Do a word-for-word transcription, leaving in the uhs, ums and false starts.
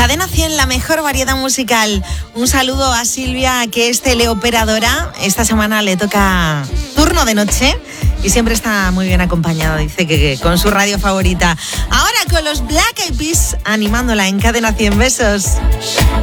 Cadena cien, la mejor variedad musical. Un saludo a Silvia, que es teleoperadora. Esta semana le toca turno de noche y siempre está muy bien acompañada, dice que, que con su radio favorita. Ahora con los Black Eyed Peas animándola en Cadena cien. Besos.